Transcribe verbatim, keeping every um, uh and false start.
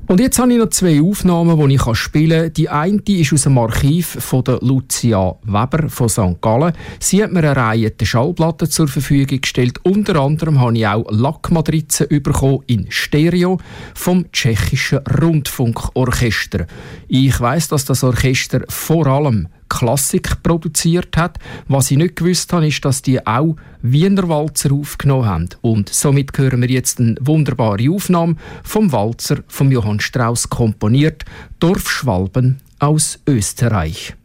Und jetzt habe ich noch zwei Aufnahmen, die ich spielen kann. Die eine ist aus dem Archiv von der Lucia Weber von Sankt Gallen. Sie hat mir eine Reihe Schallplatten zur Verfügung gestellt. Unter anderem habe ich auch Lackmatrizen bekommen in Stereo vom tschechischen Rundfunkorchester. Ich weiss, dass das Orchester vor allem Klassik produziert hat. Was ich nicht gewusst habe, ist, dass die auch Wiener Walzer aufgenommen haben. Und somit hören wir jetzt eine wunderbare Aufnahme vom Walzer von Johann Strauss komponiert, Dorfschwalben aus Österreich.